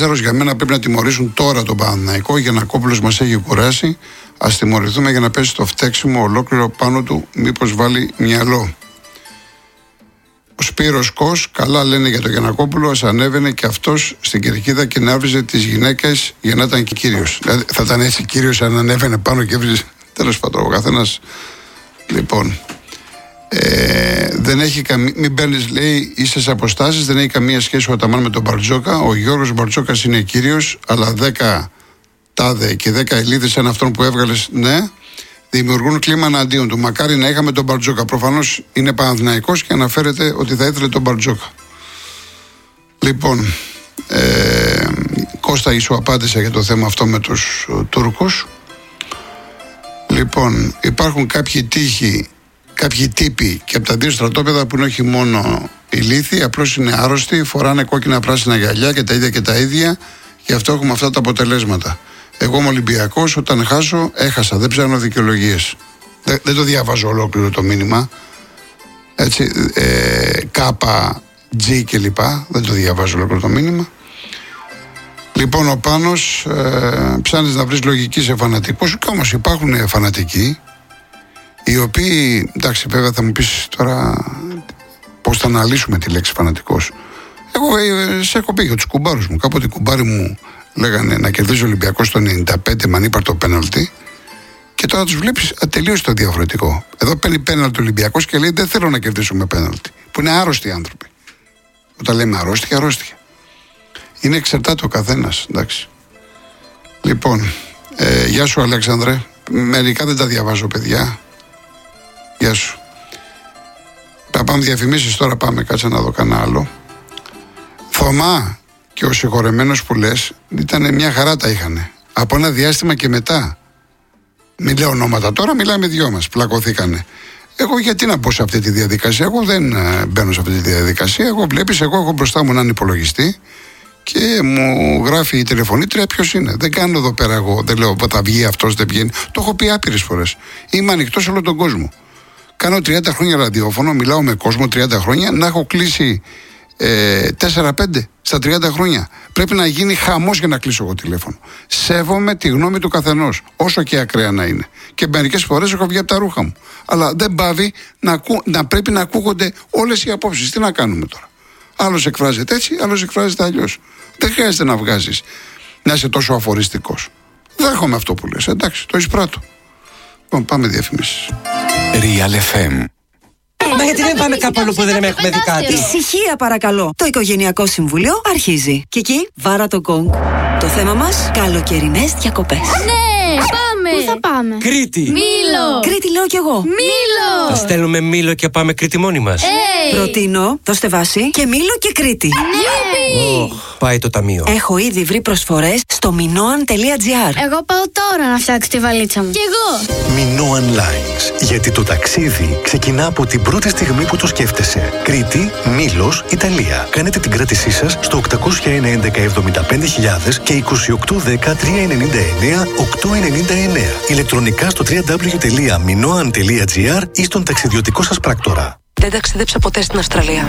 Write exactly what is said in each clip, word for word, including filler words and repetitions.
ζέρο για μένα πρέπει να τιμωρήσουν τώρα τον Παναθηναϊκό. Για να Κόπουλος μας έχει κουράσει. Ας τιμωρηθούμε για να πέσει το φταίξιμο ολόκληρο πάνω του. Μήπως βάλει μυαλό. Ο Σπύρος Κος, καλά λένε για τον Γιαννακόπουλο, ας ανέβαινε και αυτός στην κερκίδα και να έβριζε τις γυναίκες για να ήταν και κύριος. Δηλαδή θα ήταν έτσι κύριος αν ανέβαινε πάνω και έβριζε. Τέλος πάντων, ο καθένας. Λοιπόν, ε, δεν έχει καμία. Μην παίρνεις, λέει, ίσες αποστάσεις, δεν έχει καμία σχέση ο Αταμάν με τον Μπαρτζόκα. Ο Γιώργος Μπαρτζόκας είναι κύριος, αλλά δέκα τάδε και δέκα ελίδες σαν αυτόν που έβγαλες, ναι. Δημιουργούν κλίμα εναντίον του. Μακάρι να είχαμε τον Μπαρτζόκα. Προφανώς είναι Παναθηναϊκός και αναφέρεται ότι θα ήθελε τον Μπαρτζόκα. Λοιπόν, ε, Κώστα, σου απάντησα για το θέμα αυτό με τους uh, Τούρκους. Λοιπόν, υπάρχουν κάποιοι τύχοι, κάποιοι τύποι και από τα δύο στρατόπεδα που είναι όχι μόνο ηλίθιοι, απλώς είναι άρρωστοι, φοράνε κόκκινα πράσινα γυαλιά και τα ίδια και τα ίδια, γι' αυτό έχουμε αυτά τα αποτελέσματα. Εγώ είμαι Ολυμπιακός, όταν χάσω, έχασα. Δεν ψάχνω δικαιολογίες. Δεν, δεν το διαβάζω ολόκληρο το μήνυμα. Έτσι, ε, κάπα, τζι και λοιπά. Δεν το διαβάζω ολόκληρο το μήνυμα. Λοιπόν, ο Πάνος, ε, ψάχνεις να βρεις λογική σε φανατικούς. Και όμως υπάρχουν φανατικοί, οι οποίοι, εντάξει, βέβαια θα μου πεις τώρα πώς θα αναλύσουμε τη λέξη φανατικός. Εγώ ε, σε έχω πει για τους κουμπάρους μου. Κάποτε οι κουμπάροι μου λέγανε να κερδίζει ο Ολυμπιακός το ενενήντα πέντε με ανύπαρτο πέναλτι και τώρα τους βλέπεις τελείως το διαφορετικό. Εδώ παίρνει πέναλτι ο Ολυμπιακός και λέει δεν θέλω να κερδίσω με πέναλτι. Που είναι άρρωστοι άνθρωποι. Όταν λέμε αρρώστια, αρρώστια. Είναι εξαρτάται ο καθένας, εντάξει. Λοιπόν, ε, γεια σου Αλέξανδρε. Μερικά δεν τα διαβάζω, παιδιά. Γεια σου. Θα πάμε διαφημίσεις τώρα, πάμε, κάτσε να δω κανένα άλλο. Θωμά. Και ο συγχωρεμένος που λες ήταν μια χαρά τα είχανε. Από ένα διάστημα και μετά. Μην λέω ονόματα τώρα, μιλάμε δυο μας. Πλακωθήκανε. Εγώ γιατί να μπω σε αυτή τη διαδικασία. Εγώ δεν ε, μπαίνω σε αυτή τη διαδικασία. Εγώ βλέπεις, εγώ έχω μπροστά μου έναν υπολογιστή και μου γράφει η τηλεφωνήτρια ποιος είναι. Δεν κάνω εδώ πέρα εγώ. Δεν λέω θα βγει αυτός, δεν βγαίνει. Το έχω πει άπειρες φορές. Είμαι ανοιχτός σε όλο τον κόσμο. Κάνω τριάντα χρόνια ραδιόφωνο, μιλάω με κόσμο τριάντα χρόνια. Να έχω κλείσει τέσσερα πέντε στα τριάντα χρόνια. Πρέπει να γίνει χαμός για να κλείσω εγώ τηλέφωνο. Σέβομαι τη γνώμη του καθενός, όσο και ακραία να είναι. Και μερικές φορές έχω βγει από τα ρούχα μου. Αλλά δεν πάβει να, ακού, να πρέπει να ακούγονται όλες οι απόψεις. Τι να κάνουμε τώρα. Άλλος εκφράζεται έτσι, άλλος εκφράζεται αλλιώς. Δεν χρειάζεται να βγάζεις, να είσαι τόσο αφοριστικός. Δέχομαι αυτό που λες. Εντάξει, το εισπράττω. Λοιπόν, πάμε διαφημίσεις. Real εφ εμ. Μα γιατί δεν πάμε κάπου αλλού που δεν έχουμε δει κάτι. Ησυχία παρακαλώ. Το Οικογενειακό Συμβούλιο αρχίζει. Και εκεί βάρα το γκονγκ. Το θέμα μας, καλοκαιρινές διακοπές. Ναι, πάμε. Πού θα πάμε? Κρήτη. Μήλο. Κρήτη λέω κι εγώ. Μήλο. Θα στέλνουμε Μήλο και πάμε Κρήτη μόνοι μας. Hey. Προτείνω, δώστε βάση και Μήλο και Κρήτη. Ναι. Oh, πάει το ταμείο. Έχω ήδη βρει προσφορές στο minoan τελεία gr. Εγώ πάω τώρα να φτιάξω τη βαλίτσα μου. Κι εγώ. Minoan Lines. Γιατί το ταξίδι ξεκινά από την πρώτη στιγμή που το σκέφτεσαι. Κρήτη, Μήλος, Ιταλία. Κάνετε την κράτησή σας στο οκτώ ένα ένα εβδομήντα πέντε χιλιάδες και είκοσι οκτώ δέκα τριακόσια ενενήντα εννέα οκτακόσια ενενήντα εννέα. Ηλεκτρονικά στο double-u double-u double-u τελεία minoan τελεία gr ή στον ταξιδιωτικό σας πράκτορα. Δεν ταξίδεψα ποτέ στην Αυστραλία.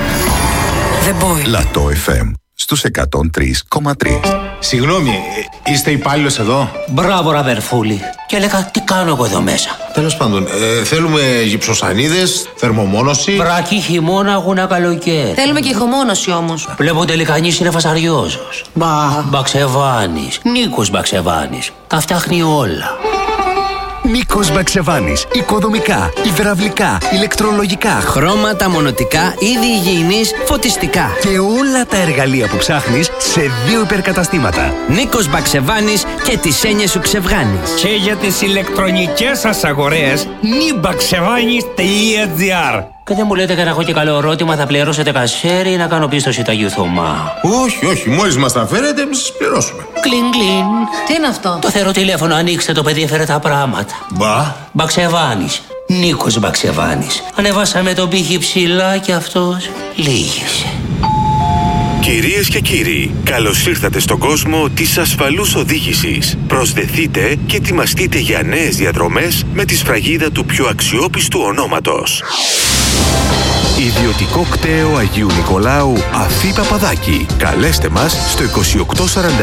The Boy. Λατό εφ εμ στους εκατόν τρία κόμμα τρία. Συγγνώμη, είστε υπάλληλος εδώ? Μπράβο, ραβερφούλη. Και έλεγα, τι κάνω εγώ εδώ μέσα. Τέλος πάντων, ε, θέλουμε γυψοσανίδες, θερμομόνωση. Βρακή, χειμώνα, αγούνα, καλοκαίρι. Θέλουμε και ηχομόνωση όμως. Βλέπω τελικανής είναι φασαριόζος. Μπα. Μπαξεβάνης. Νίκος Μπαξεβάνης. Τα φτιάχνει όλα. Νίκος Μπαξεβάνης. Οικοδομικά, υδραυλικά, ηλεκτρολογικά, χρώματα, μονοτικά, είδη υγιεινής, φωτιστικά. Και όλα τα εργαλεία που ψάχνεις σε δύο υπερκαταστήματα. Νίκος Μπαξεβάνης και τις έννοιες σου ξεβγάνεις. Και για τις ηλεκτρονικές σας αγορές, νιμπαξεβάνης τελεία gr. Και δεν μου λέτε και να έχω και καλό ερώτημα, θα πληρώσετε κασέρι ή να κάνω πίστοση τα Θωμά? Όχι, όχι, μόλις μας τα φέρετε, εμείς σας πληρώσουμε. Κλιν, κλιν. Τι είναι αυτό? Το θεωρώ τηλέφωνο, ανοίξτε το παιδί, έφερε τα πράγματα. Μπα. Μπαξεβάνης. Νίκος Μπαξεβάνης. Ανεβάσαμε τον πύχη ψηλά και αυτός λύγησε. Κυρίες και κύριοι, καλώς ήρθατε στον κόσμο της ασφαλούς οδήγησης. Προσδεθείτε και ετοιμαστείτε για νέες διαδρομές με τη σφραγίδα του πιο αξιόπιστου ονόματος. Ιδιωτικό κτέο Αγίου Νικολάου Αφή Παπαδάκη. Καλέστε μας στο είκοσι οκτώ σαράντα